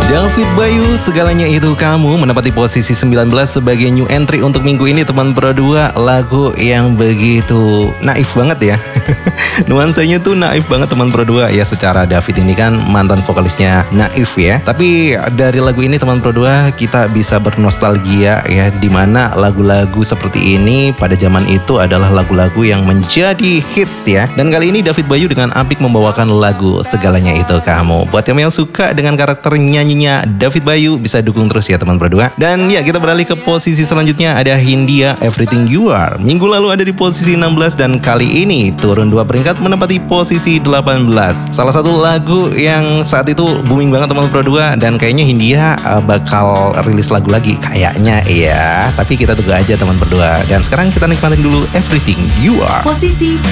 David Bayu, segalanya itu kamu, menempati posisi 19 sebagai new entry untuk minggu ini teman Pro 2. Lagu yang begitu naif banget ya. Nuansanya tuh naif banget teman Pro 2. Ya secara David ini kan mantan vokalisnya Naif ya. Tapi dari lagu ini teman Pro 2 kita bisa bernostalgia ya, dimana lagu-lagu seperti ini pada zaman itu adalah lagu-lagu yang menjadi hits ya. Dan kali ini David Bayu dengan apik membawakan lagu Segalanya Itu Kamu. Buat yang suka dengan karakter nyanyinya David Bayu, bisa dukung terus ya teman Pro 2. Dan ya kita beralih ke posisi selanjutnya, ada Hindia Everything You Are. Minggu lalu ada di posisi 16 dan kali ini turun 2 peringkat menempati posisi 18. Salah satu lagu yang saat itu booming banget teman Pro 2, dan kayaknya Hindia bakal rilis lagu lagi kayaknya ya. Tapi kita tunggu aja teman Pro 2. Dan sekarang kita nikmatin dulu Everything You Are. Posisi